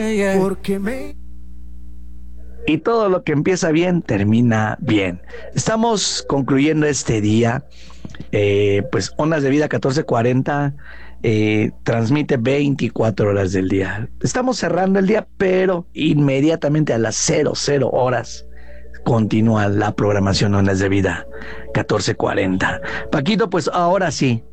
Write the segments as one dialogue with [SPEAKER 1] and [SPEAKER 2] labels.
[SPEAKER 1] Porque me...
[SPEAKER 2] Y todo lo que empieza bien, termina bien. Estamos concluyendo este día. Pues Ondas de Vida 1440 transmite 24 horas del día. Estamos cerrando el día, pero inmediatamente a las 00 horas continúa la programación Ondas de Vida 1440. Paquito, pues ahora sí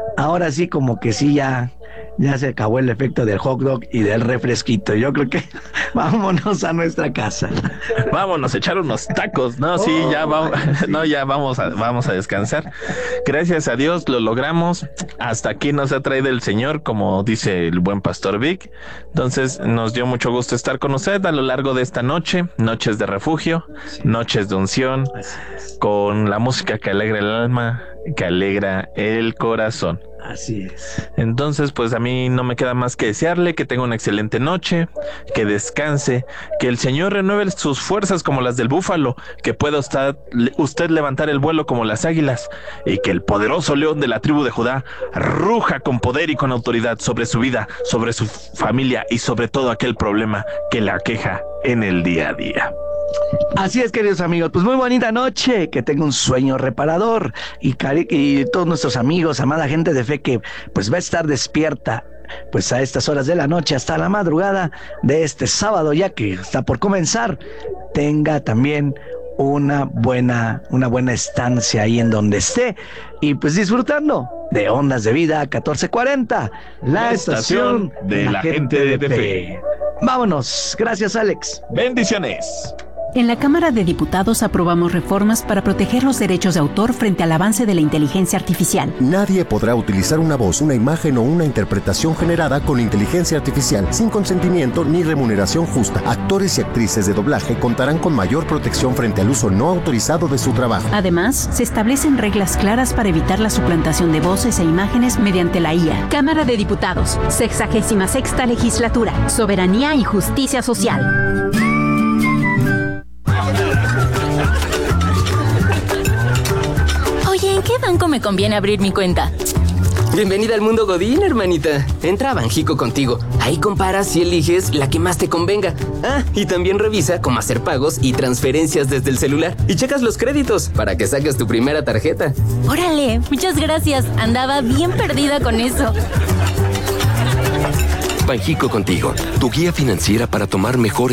[SPEAKER 2] como que sí ya se acabó el efecto del hot dog y del refresquito. Yo creo que vámonos a nuestra casa.
[SPEAKER 3] Vámonos a echar unos tacos. No, sí, ya vamos, no, ya vamos a descansar. Gracias a Dios lo logramos. Hasta aquí nos ha traído el Señor, como dice el buen pastor Vic. Entonces, nos dio mucho gusto estar con usted a lo largo de esta noche, noches de refugio, noches de unción, con la música que alegra el alma, que alegra el corazón.
[SPEAKER 2] Así es.
[SPEAKER 3] Entonces, pues a mí no me queda más que desearle que tenga una excelente noche, que descanse, que el Señor renueve sus fuerzas como las del búfalo, que pueda usted levantar el vuelo como las águilas, y que el poderoso león de la tribu de Judá ruja con poder y con autoridad sobre su vida, sobre su familia y sobre todo aquel problema que le aqueja en el día a día.
[SPEAKER 2] Así es, queridos amigos, pues muy bonita noche, que tenga un sueño reparador y todos nuestros amigos, amada gente de fe que pues va a estar despierta pues a estas horas de la noche hasta la madrugada de este sábado, ya que está por comenzar, tenga también una buena estancia ahí en donde esté y pues disfrutando de Ondas de Vida 1440, la estación de la gente de fe. Vámonos, gracias Alex.
[SPEAKER 3] Bendiciones.
[SPEAKER 4] En la Cámara de Diputados aprobamos reformas para proteger los derechos de autor frente al avance de la inteligencia artificial.
[SPEAKER 5] Nadie podrá utilizar una voz, una imagen o una interpretación generada con inteligencia artificial sin consentimiento ni remuneración justa. Actores y actrices de doblaje contarán con mayor protección frente al uso no autorizado de su trabajo.
[SPEAKER 4] Además, se establecen reglas claras para evitar la suplantación de voces e imágenes mediante la IA. Cámara de Diputados, 66ª Legislatura, Soberanía y Justicia Social.
[SPEAKER 6] Oye, ¿en qué banco me conviene abrir mi cuenta?
[SPEAKER 7] Bienvenida al mundo Godín, hermanita. Entra a Banjico Contigo. Ahí comparas y eliges la que más te convenga. Ah, y también revisa cómo hacer pagos y transferencias desde el celular. Y checas los créditos para que saques tu primera tarjeta.
[SPEAKER 6] Órale, muchas gracias. Andaba bien perdida con eso.
[SPEAKER 8] Banjico Contigo, tu guía financiera para tomar mejores